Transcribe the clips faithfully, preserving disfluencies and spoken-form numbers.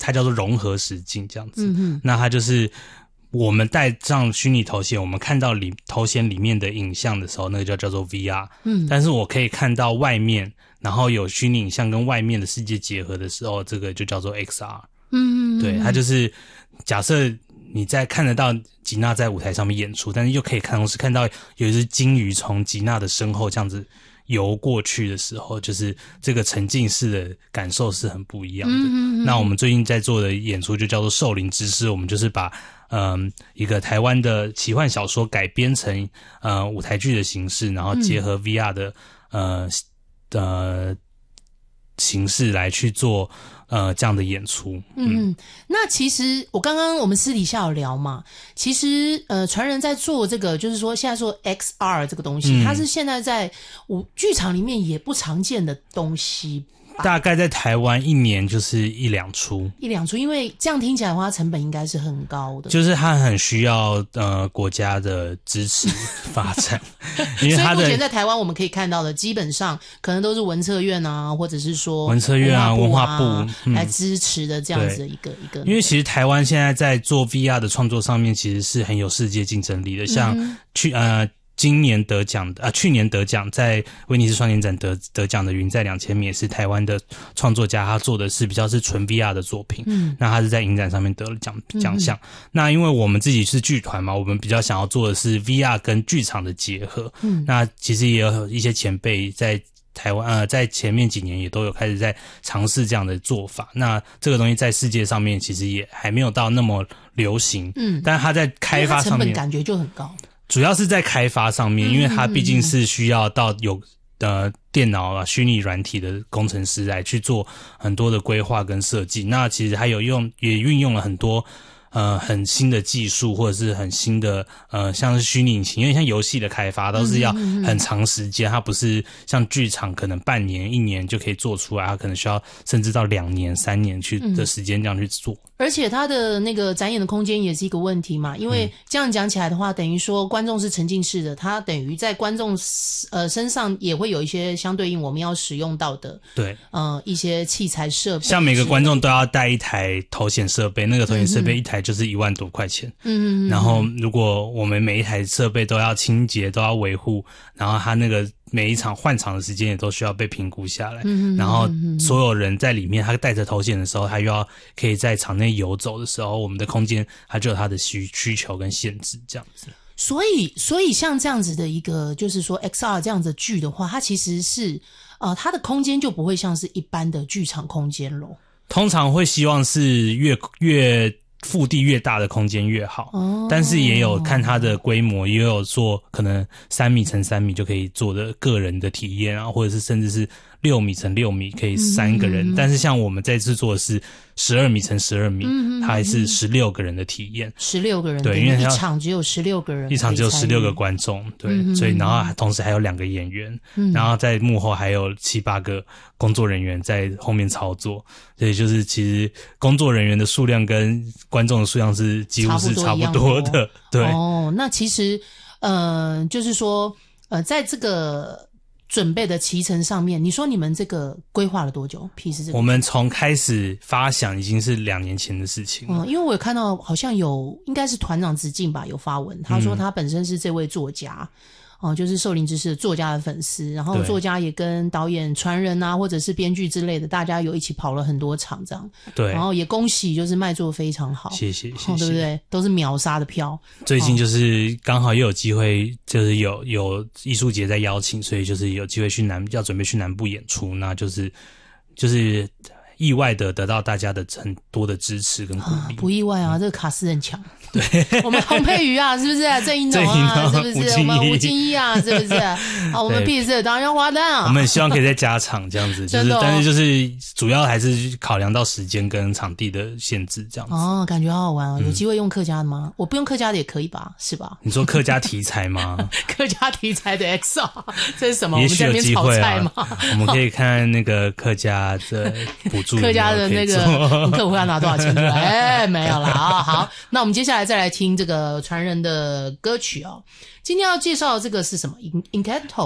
它叫做融合实境这样子。嗯、那它就是我们戴上虚拟头显，我们看到里头显里面的影像的时候，那个就叫做 V R。嗯，但是我可以看到外面，然后有虚拟影像跟外面的世界结合的时候，这个就叫做 X R。嗯，对，它就是假设你在看得到吉娜在舞台上面演出，但是又可以看同时看到有一只鲸鱼从吉娜的身后这样子游过去的时候，就是这个沉浸式的感受是很不一样的。嗯嗯嗯，那我们最近在做的演出就叫做《兽灵之诗》，我们就是把嗯一个台湾的奇幻小说改编成呃舞台剧的形式，然后结合 V R 的、嗯、呃呃形式来去做呃这样的演出。 嗯，嗯那其实我刚刚我们私底下有聊嘛，其实呃传人在做这个，就是说现在说 X R 这个东西，嗯、它是现在在舞剧场里面也不常见的东西。 大概在台湾一年就是一两出， 一两出，因为这样听起来的话，成本应该是很高的。 就是它很需要呃国家的支持发展，因为它的所以目前在台湾我们可以看到的，基本上可能都是文策院啊，或者是说文策院啊、文化部、 嗯、来支持的这样子的一个一个。 因为其实台湾现在在做 V R 的创作上面，其实是很有世界竞争力的，像去、嗯、呃。今年得奖的啊，去年得奖在威尼斯双年展得得奖的云在两千米也是台湾的创作家，他做的是比较是纯 V R 的作品，嗯，那他是在影展上面得了奖奖项。那因为我们自己是剧团嘛，我们比较想要做的是 V R 跟剧场的结合，嗯，那其实也有一些前辈在台湾呃，在前面几年也都有开始在尝试这样的做法。那这个东西在世界上面其实也还没有到那么流行，嗯，但是它在开发上面成本感觉就很高。 主要是在开发上面，因为它毕竟是需要到有呃电脑啊、虚拟软体的工程师来去做很多的规划跟设计。那其实还有用也运用了很多呃很新的技术，或者是很新的呃像是虚拟引擎，因为像游戏的开发都是要很长时间，它不是像剧场可能半年、一年就可以做出来，它可能需要甚至到两年、三年去的时间这样去做。 而且它的那个展演的空间也是一个问题嘛，因为这样讲起来的话，等于说观众是沉浸式的，它等于在观众呃身上也会有一些相对应我们要使用到的， 对， 呃一些器材设备， 像每个观众都要带一台头显设备，那个头显设备一台就是一万多块钱，嗯嗯，然后如果我们每一台设备都要清洁、都要维护，然后它那个每一场换场的时间也都需要被评估下来，嗯，然后所有人在里面，他带着头显的时候，他又要可以在场内游走的时候，我们的空间它就有它的需需求跟限制，这样子。 所以，所以像这样子的一个，就是说 X R 这样子的剧的话，它其实是呃，它的空间就不会像是一般的剧场空间咯。 通常会希望是越越腹地越大的空间越好，哦，但是也有看它的规模，也有做可能三米乘三米就可以做的个人的体验啊，或者是甚至是六米乘六米可以三个人，嗯，但是像我们这次做的是十二米乘十二米，嗯，它还是十六个人的体验， 十六个人， 对，因为一场只有十六个人， 一场只有十六个观众，对，嗯，所以然后同时还有两个演员，嗯，然后在幕后还有七八个工作人员在后面操作，所以就是其实工作人员的数量跟观众的数量是几乎是差不多的，对。 哦，那其实呃，就是说呃，在这个准备的期程上面，你说你们这个规划了多久？P 是这个， 我们从开始发想已经是两年前的事情了。 嗯，因为我有看到好像有应该是团长直进吧，有发文，他说他本身是这位作家。嗯哦，就是兽灵之诗的作家的粉丝，然后作家也跟导演传人啊，或者是编剧之类的，大家有一起跑了很多场这样。 对， 然后也恭喜，就是卖座非常好， 谢谢谢谢， 哦，对不对？都是秒杀的票。 最近就是刚好又有机会，就是有有艺术节在邀请，所以就是有机会去南要准备去南部演出，那就是就是意外的得到大家的很多的支持跟鼓励。 啊，不意外啊，嗯，这个卡斯很强。对，我们洪佩瑜啊，是不是？郑英总啊，是不是？我们吴金一啊，是不是？啊，我们 P 是当然花旦啊。 我们希望可以再加场这样子，就是，哦，但是就是主要还是考量到时间跟场地的限制这样子。 哦，感觉好好玩哦！有机会用客家的吗？嗯，我不用客家的也可以吧？是吧？ 你说客家题材吗？ 客家题材的 X R 这是什么？ 也许有机会啊， 我, 我们可以看那个客家的补助， 客家的那个客户要拿多少钱出来？哎，没有啦啊！好，那我们接下来再来听这个传人的歌曲哦。今天要介绍的这个是什么 ？Encanto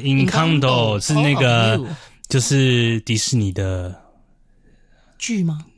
Encanto 是那个就是迪士尼的剧吗？